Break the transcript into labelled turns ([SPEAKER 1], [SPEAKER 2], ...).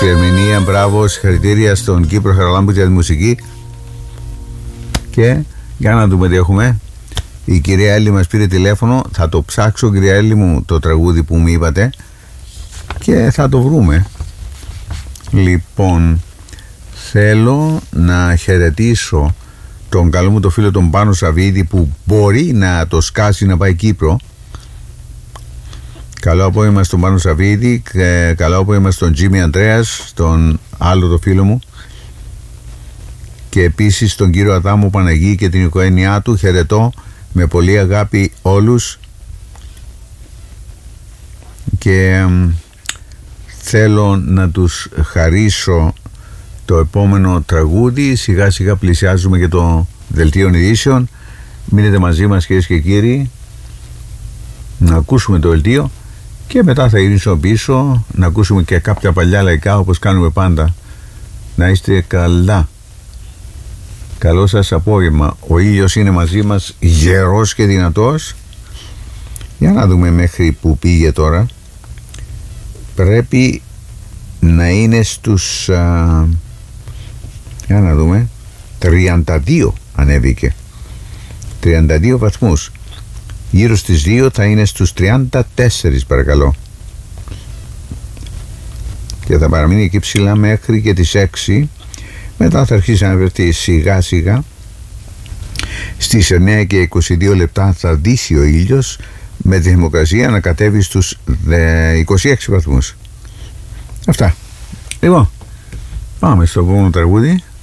[SPEAKER 1] Όμορφη ερμηνεία, μπράβο, συγχαρητήρια στον Κύπρο Χαραλάμπου για τη μουσική. Και για να δούμε τι έχουμε. Η κυρία Έλλη μας πήρε τηλέφωνο. Θα το ψάξω, κυρία Έλλη μου, το τραγούδι που μου είπατε και θα το βρούμε. Λοιπόν, θέλω να χαιρετήσω τον καλό μου το φίλο τον Πάνο Σαββίδη, που μπορεί να το σκάσει να πάει Κύπρο. Καλό απόγευμα στον Πάνο Σαββίδη, καλό απόγευμα στον Τζίμι Αντρέας, τον άλλο το φίλο μου, και επίσης τον κύριο Αδάμο Παναγή και την οικογένειά του. Χαιρετώ με πολύ αγάπη όλους και θέλω να τους χαρίσω το επόμενο τραγούδι. Σιγά σιγά πλησιάζουμε και το δελτίο ειδήσεων. Μείνετε μαζί μας, κυρίες και κύριοι, να ακούσουμε το δελτίο και μετά θα γυρίσω πίσω να ακούσουμε και κάποια παλιά λαϊκά, όπως κάνουμε πάντα. Να είστε καλά. Καλό σας απόγευμα. Ο ήλιος είναι μαζί μας, γερός και δυνατός. Για να δούμε μέχρι που πήγε τώρα. Πρέπει να είναι στους για να δούμε, 32 ανέβηκε, 32 βαθμούς. Γύρω στις 2 θα είναι στους 34 παρακαλώ, και θα παραμείνει εκεί ψηλά μέχρι και τις 6. Μετά θα αρχίσει να βρεθεί σιγά σιγά. Στις 9 και 22 λεπτά θα δύσει ο ήλιος, με τη θερμοκρασία να κατέβει στους 26 βαθμούς. Αυτά. Λοιπόν, πάμε στο επόμενο τραγούδι.